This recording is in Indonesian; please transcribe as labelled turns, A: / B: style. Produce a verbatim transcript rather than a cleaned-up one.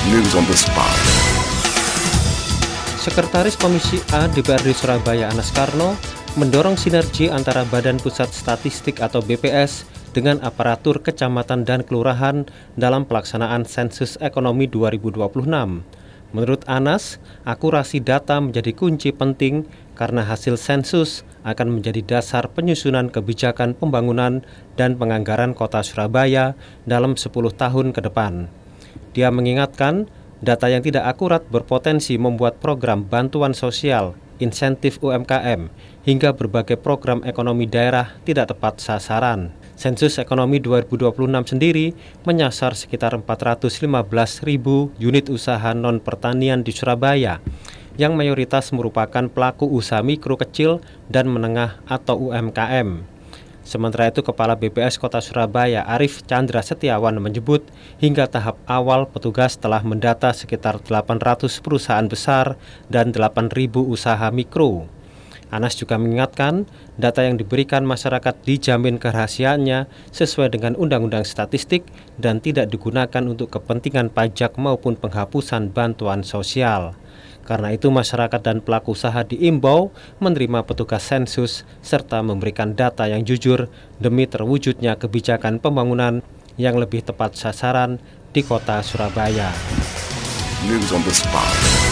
A: News on the spot.
B: Sekretaris Komisi A D P R D Surabaya Anas Karno mendorong sinergi antara Badan Pusat Statistik atau B P S dengan aparatur kecamatan dan kelurahan dalam pelaksanaan sensus ekonomi dua ribu dua puluh enam. Menurut Anas, akurasi data menjadi kunci penting karena hasil sensus akan menjadi dasar penyusunan kebijakan pembangunan dan penganggaran kota Surabaya dalam sepuluh tahun ke depan. Dia mengingatkan, data yang tidak akurat berpotensi membuat program bantuan sosial, insentif U M K M, hingga berbagai program ekonomi daerah tidak tepat sasaran. Sensus ekonomi dua ribu dua puluh enam sendiri menyasar sekitar empat ratus lima belas ribu unit usaha non-pertanian di Surabaya, yang mayoritas merupakan pelaku usaha mikro kecil dan menengah atau U M K M. Sementara itu, Kepala B P S Kota Surabaya Arief Chandra Setiawan menyebut hingga tahap awal petugas telah mendata sekitar delapan ratus perusahaan besar dan delapan ribu usaha mikro. Anas juga mengingatkan, data yang diberikan masyarakat dijamin kerahasiaannya sesuai dengan Undang-Undang Statistik dan tidak digunakan untuk kepentingan pajak maupun penghapusan bantuan sosial. Karena itu masyarakat dan pelaku usaha diimbau menerima petugas sensus serta memberikan data yang jujur demi terwujudnya kebijakan pembangunan yang lebih tepat sasaran di kota Surabaya.
A: News on the spot.